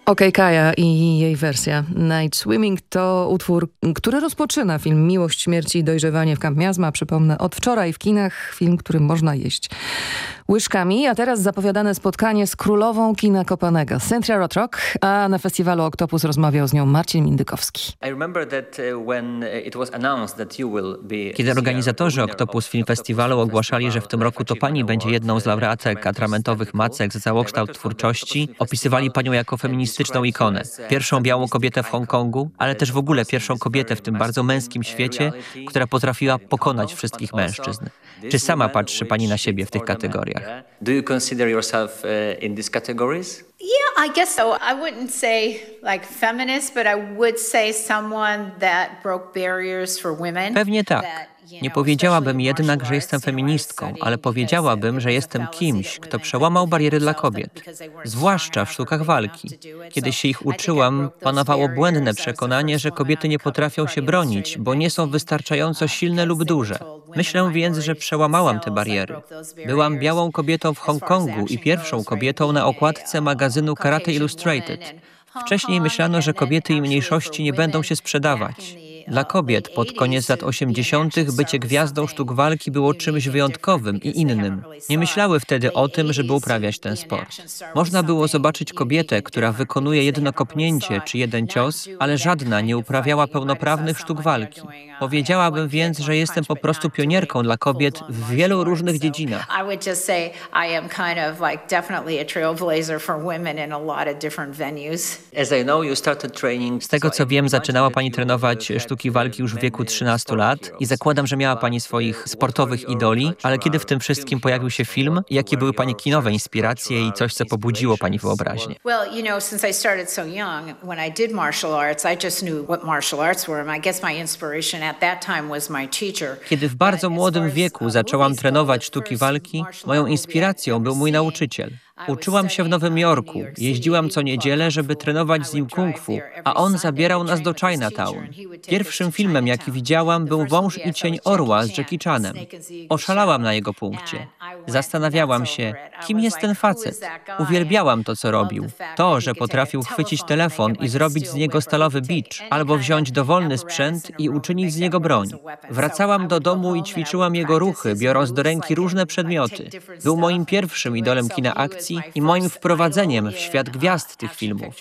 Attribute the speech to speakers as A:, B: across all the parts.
A: Okej, Kaja i jej wersja Night Swimming to utwór, który rozpoczyna film Miłość, śmierć i dojrzewanie w Camp Miasma. Przypomnę, od wczoraj w kinach film, który można jeść łyżkami. A teraz zapowiadane spotkanie z królową kina kopanego, Cynthia Rothrock, a na festiwalu Octopus rozmawiał z nią Marcin Mindykowski.
B: Kiedy organizatorzy Octopus Film Festiwalu ogłaszali, że w tym roku to pani będzie jedną z laureatek atramentowych Macek za całokształt twórczości, opisywali panią jako feministyczną ikonę. Pierwszą białą kobietę w Hongkongu, ale też w ogóle pierwszą kobietę w tym bardzo męskim świecie, która potrafiła pokonać wszystkich mężczyzn. Czy sama patrzy pani na siebie w tych kategoriach?
C: Do you consider yourself in these categories?
D: Yeah, I guess so. I wouldn't say like feminist, but I would say someone that broke barriers for women.
B: Pewnie tak. Nie powiedziałabym jednak, że jestem feministką, ale powiedziałabym, że jestem kimś, kto przełamał bariery dla kobiet, zwłaszcza w sztukach walki. Kiedy się ich uczyłam, panowało błędne przekonanie, że kobiety nie potrafią się bronić, bo nie są wystarczająco silne lub duże. Myślę więc, że przełamałam te bariery. Byłam białą kobietą w Hongkongu i pierwszą kobietą na okładce magazynu Karate Illustrated. Wcześniej myślano, że kobiety i mniejszości nie będą się sprzedawać. Dla kobiet pod koniec lat 80. bycie gwiazdą sztuk walki było czymś wyjątkowym i innym. Nie myślały wtedy o tym, żeby uprawiać ten sport. Można było zobaczyć kobietę, która wykonuje jedno kopnięcie czy jeden cios, ale żadna nie uprawiała pełnoprawnych sztuk walki. Powiedziałabym więc, że jestem po prostu pionierką dla kobiet w wielu różnych dziedzinach. Z tego co wiem, zaczynała pani trenować sztuki walki już w wieku 13 lat i zakładam, że miała pani swoich sportowych idoli, ale kiedy w tym wszystkim pojawił się film, jakie były pani kinowe inspiracje i coś, co pobudziło pani wyobraźnię?
D: Well, you know, since I started so young, when I did martial arts, I just knew what martial arts were, and I guess my inspiration at that time was my teacher.
B: Kiedy w bardzo młodym wieku zaczęłam trenować sztuki walki, moją inspiracją był mój nauczyciel. Uczyłam się w Nowym Jorku, jeździłam co niedzielę, żeby trenować z nim kung fu, a on zabierał nas do Chinatown. Pierwszym filmem, jaki widziałam, był Wąż i cień orła z Jackie Chanem. Oszalałam na jego punkcie. Zastanawiałam się, kim jest ten facet. Uwielbiałam to, co robił. To, że potrafił chwycić telefon i zrobić z niego stalowy bicz, albo wziąć dowolny sprzęt i uczynić z niego broń. Wracałam do domu i ćwiczyłam jego ruchy, biorąc do ręki różne przedmioty. Był moim pierwszym idolem kina akcji i moim wprowadzeniem w świat gwiazd tych filmów.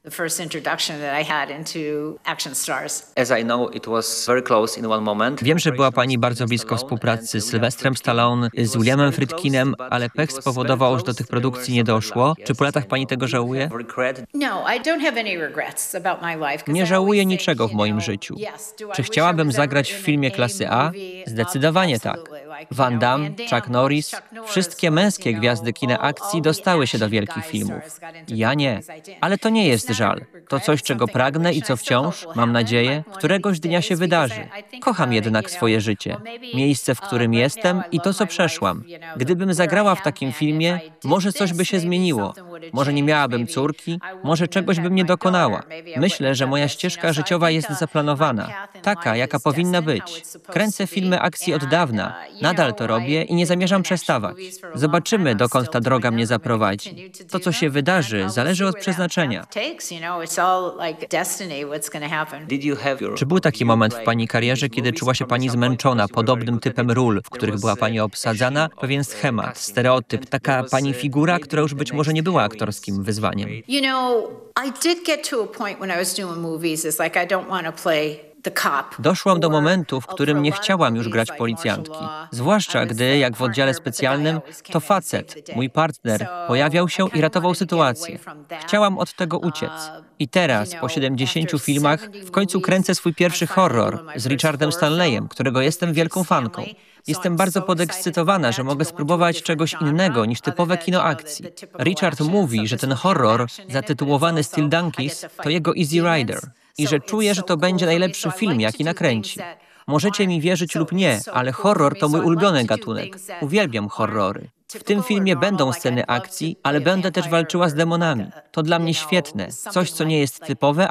B: Wiem, że była pani bardzo blisko współpracy z Sylwestrem Stallone, z Williamem Friedkinem, ale pech spowodował, że do tych produkcji nie doszło. Czy po latach pani tego żałuje? Nie żałuję niczego w moim życiu. Czy chciałabym zagrać w filmie klasy A? Zdecydowanie tak. Van Damme, Chuck Norris, wszystkie męskie gwiazdy kina akcji dostały się do wielkich filmów. Ja nie. Ale to nie jest żal. To coś, czego pragnę i co wciąż, mam nadzieję, któregoś dnia się wydarzy. Kocham jednak swoje życie, miejsce, w którym jestem i to, co przeszłam. Gdybym zagrała w takim filmie, może coś by się zmieniło. Może nie miałabym córki, może czegoś bym nie dokonała. Myślę, że moja ścieżka życiowa jest zaplanowana. Taka, jaka powinna być. Kręcę filmy akcji od dawna. Nadal to robię i nie zamierzam przestawać. Zobaczymy, dokąd ta droga mnie zaprowadzi. To, co się wydarzy, zależy od przeznaczenia. Czy był taki moment w pani karierze, kiedy czuła się pani zmęczona podobnym typem ról, w których była pani obsadzana? Pewien schemat, stereotyp, taka pani figura, która już być może nie była aktorskim wyzwaniem. Doszłam do momentu, w którym nie chciałam już grać policjantki. Zwłaszcza gdy, jak w oddziale specjalnym, to facet, mój partner, pojawiał się i ratował sytuację. Chciałam od tego uciec. I teraz, po 70 filmach, w końcu kręcę swój pierwszy horror z Richardem Stanleyem, którego jestem wielką fanką. Jestem bardzo podekscytowana, że mogę spróbować czegoś innego niż typowe kino akcji. Richard mówi, że ten horror, zatytułowany Steel Donkeys, to jego Easy Rider. I że czuję, że to będzie najlepszy film, jaki nakręci. Możecie mi wierzyć lub nie, ale horror to mój ulubiony gatunek. Uwielbiam horrory. W tym filmie będą sceny akcji, ale będę też walczyła z demonami. To dla mnie świetne. Coś, co nie jest typowe,